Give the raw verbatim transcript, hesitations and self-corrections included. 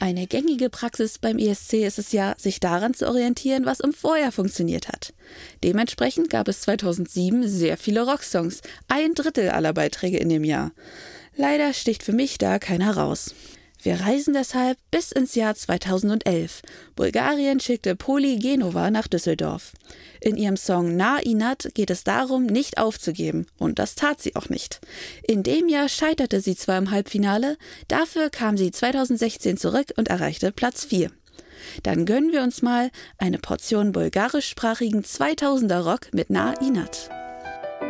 Eine gängige Praxis beim E S C ist es ja, sich daran zu orientieren, was im Vorjahr funktioniert hat. Dementsprechend gab es zweitausendsieben sehr viele Rocksongs, ein Drittel aller Beiträge in dem Jahr. Leider sticht für mich da keiner raus. Wir reisen deshalb bis ins Jahr zweitausendelf. Bulgarien schickte Poli Genova nach Düsseldorf. In ihrem Song Na Inat geht es darum, nicht aufzugeben. Und das tat sie auch nicht. In dem Jahr scheiterte sie zwar im Halbfinale, dafür kam sie zweitausendsechzehn zurück und erreichte Platz vier. Dann gönnen wir uns mal eine Portion bulgarischsprachigen zweitausender Rock mit Na Inat.